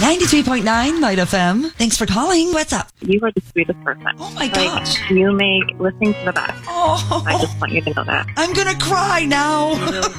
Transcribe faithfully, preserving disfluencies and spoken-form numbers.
ninety-three point nine Night F M. Thanks for calling. What's up? You are the sweetest person. Oh my like, gosh. You make listening to the best. Oh, I just want you to know that. I'm going to cry now.